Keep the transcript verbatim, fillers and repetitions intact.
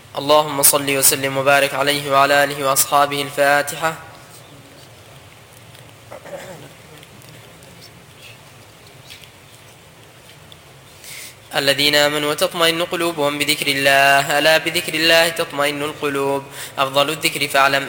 اللهم صل وسلم وبارك عليه وعلى آله وأصحابه. الفاتحة. الذين آمنوا وتطمئن قلوبهم بذكر الله، ألا بذكر الله تطمئن القلوب. أفضل الذكر فاعلم